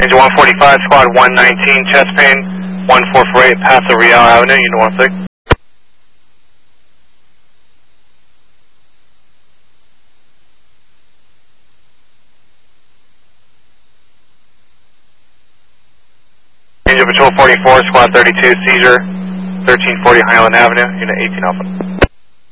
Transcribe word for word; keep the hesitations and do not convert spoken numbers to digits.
Angel one forty-five, squad one nineteen, chest pain, one four four eight, Paso Real Avenue, unit one six. Angel Patrol forty-four, squad thirty-two, seizure, thirteen forty Highland Avenue, unit eighteen Alpha.